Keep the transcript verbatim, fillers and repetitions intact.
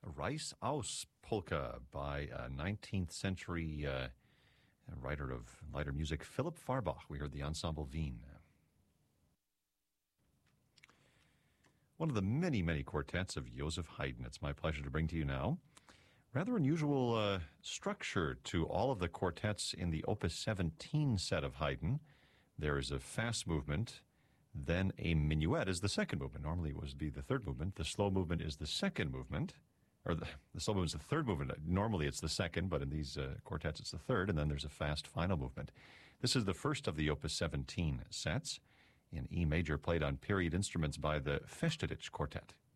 Reiss aus Polka by a nineteenth century uh, writer of lighter music, Philipp Farbach. We heard the Ensemble Wien. One of the many, many quartets of Joseph Haydn. It's my pleasure to bring to you now. Rather unusual uh, structure to all of the quartets in the Opus seventeen set of Haydn. There is a fast movement, then a minuet is the second movement. Normally it would be the third movement. The slow movement is the second movement, or the, the slow movement is the third movement. Normally it's the second, but in these uh, quartets it's the third, and then there's a fast final movement. This is the first of the Opus seventeen sets in E major, played on period instruments by the Festeditch Quartet.